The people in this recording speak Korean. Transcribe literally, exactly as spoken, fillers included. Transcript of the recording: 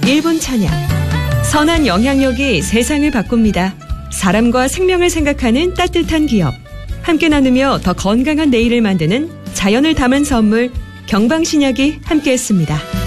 일 분 찬양. 선한 영향력이 세상을 바꿉니다. 사람과 생명을 생각하는 따뜻한 기업. 함께 나누며 더 건강한 내일을 만드는 자연을 담은 선물 경방신약이 함께했습니다.